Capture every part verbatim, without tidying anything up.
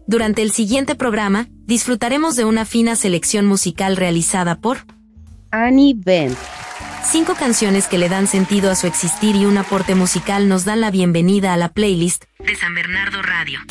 Durante el siguiente programa, disfrutaremos de una fina selección musical realizada por Annie Ben. Cinco canciones que le dan sentido a su existir y un aporte musical nos dan la bienvenida a la playlist de San Bernardo Radio.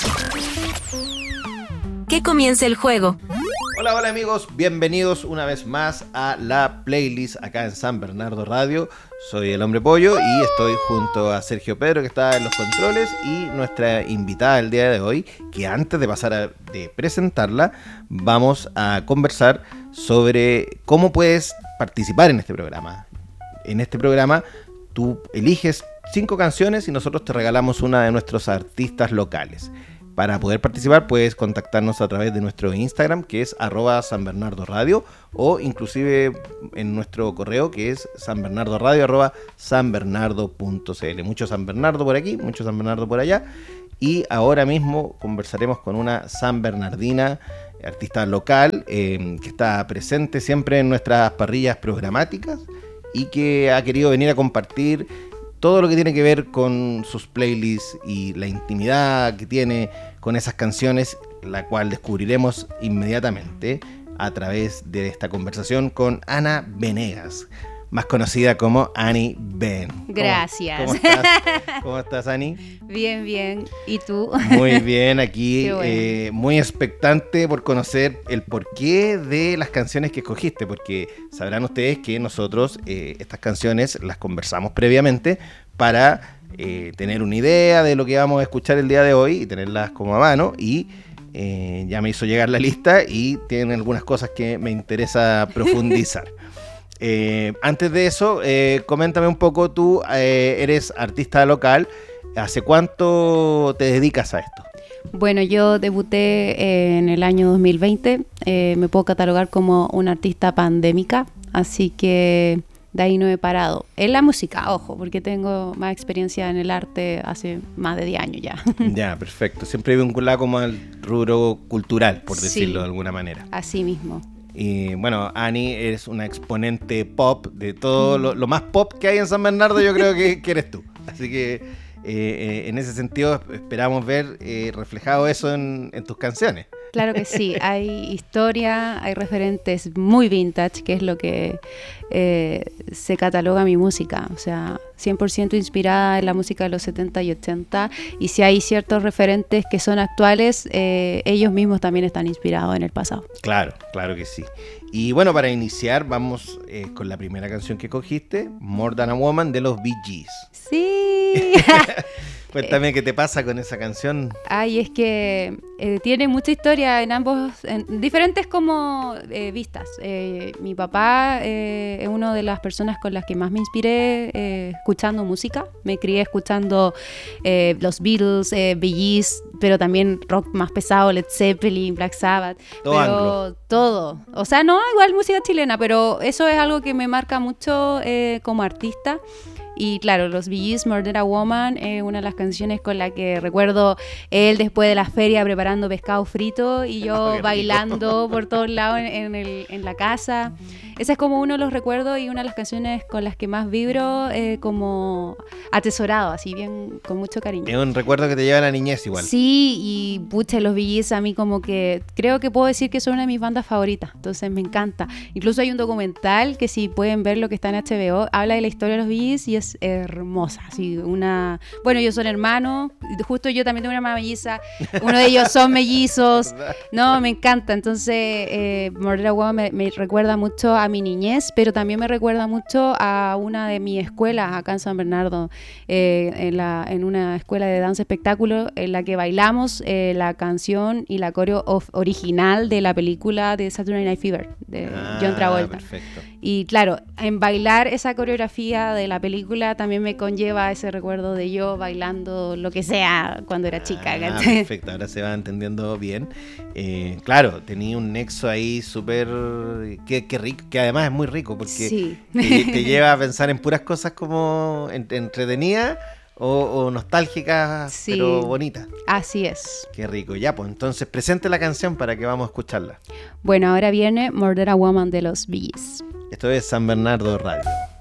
Que comience el juego. Hola, hola amigos, bienvenidos una vez más a la playlist acá en San Bernardo Radio. Soy el Hombre Pollo y estoy junto a Sergio Pedro, que está en los controles, y nuestra invitada del día de hoy, que antes de pasar a de presentarla, vamos a conversar sobre cómo puedes participar en este programa. En este programa tú eliges cinco canciones y nosotros te regalamos una de nuestros artistas locales. Para poder participar puedes contactarnos a través de nuestro Instagram, que es arroba San Bernardo Radio, o inclusive en nuestro correo, que es sanbernardoradio arroba sanbernardo punto cl. Mucho San Bernardo por aquí, mucho San Bernardo por allá. Y ahora mismo conversaremos con una San Bernardina, artista local, eh, que está presente siempre en nuestras parrillas programáticas y que ha querido venir a compartir todo lo que tiene que ver con sus playlists y la intimidad que tiene con esas canciones, la cual descubriremos inmediatamente a través de esta conversación con Ana Venegas, más conocida como Annie Ben. Gracias. ¿Cómo, cómo estás? ¿Cómo estás, Annie? Bien, bien. ¿Y tú? Muy bien, aquí bueno. eh, muy expectante por conocer el porqué de las canciones que escogiste, porque sabrán ustedes que nosotros eh, estas canciones las conversamos previamente para eh, tener una idea de lo que vamos a escuchar el día de hoy y tenerlas como a mano, y eh, ya me hizo llegar la lista y tienen algunas cosas que me interesa profundizar. Eh, antes de eso, eh, coméntame un poco, tú eh, eres artista local, ¿hace cuánto te dedicas a esto? Bueno, yo debuté en el año dos mil veinte, eh, me puedo catalogar como una artista pandémica, así que de ahí no he parado. En la música, ojo, porque tengo más experiencia en el arte hace más de diez años ya. Ya, perfecto, siempre vinculada como al rubro cultural, por decirlo Sí, de alguna manera. así mismo. Y bueno, Annie es una exponente pop, de todo lo, lo más pop que hay en San Bernardo, yo creo que, que eres tú. Así que eh, eh, en ese sentido esperamos ver eh, reflejado eso en, en tus canciones. Claro que sí, hay historia, hay referentes muy vintage, que es lo que eh, se cataloga mi música, o sea, cien por ciento inspirada en la música de los setenta y ochenta, y si hay ciertos referentes que son actuales, eh, ellos mismos también están inspirados en el pasado. Claro, claro que sí. Y bueno, para iniciar vamos eh, con la primera canción que cogiste, More Than a Woman, de los Bee Gees. Sí. Cuéntame qué te pasa con esa canción. Ay, es que eh, tiene mucha historia en ambos, en diferentes como eh, vistas. Eh, mi papá eh, es una de las personas con las que más me inspiré eh, escuchando música. Me crié escuchando eh, los Beatles, eh, Bee Gees, pero también rock más pesado, Led Zeppelin, Black Sabbath. Todo pero anglo. todo. O sea, no igual música chilena, pero eso es algo que me marca mucho eh, como artista. Y claro, los Bee Gees, More Than a Woman, es eh, una de las canciones con la que recuerdo él después de la feria preparando pescado frito y yo oh, bailando por todos lados en, en, el, en la casa. Ese es como uno de los recuerdos y una de las canciones con las que más vibro, eh, como atesorado, así bien, con mucho cariño. Es un recuerdo que te lleva a la niñez igual. Sí, y pucha, los Bee Gees a mí como que creo que puedo decir que son una de mis bandas favoritas, entonces me encanta. Incluso hay un documental que si pueden ver lo que está en H B O, habla de la historia de los Bee Gees y es hermosa, así una... Bueno, ellos son hermanos, justo yo también tengo una hermana melliza, uno de ellos son mellizos, no, me encanta, entonces eh, More Than a Woman me, me recuerda mucho a mi niñez, pero también me recuerda mucho a una de mis escuelas acá en San Bernardo, eh, en, la, en una escuela de danza espectáculo en la que bailamos eh, la canción y la coreo of, original de la película de Saturday Night Fever de ah, John Travolta. Perfecto. Y claro, en bailar esa coreografía de la película también me conlleva ese recuerdo de yo bailando lo que sea cuando era chica. Ah, perfecto, ahora se va entendiendo bien. Eh, claro, tenía un nexo ahí súper... Que, que rico, que además es muy rico porque Sí. te, te lleva a pensar en puras cosas como en, entretenidas o, o nostálgicas, Sí. pero bonitas. Así es. Qué rico. Ya, pues entonces presente la canción para que vamos a escucharla. Bueno, ahora viene More Than a Woman de los Bee Gees. Esto es San Bernardo Radio.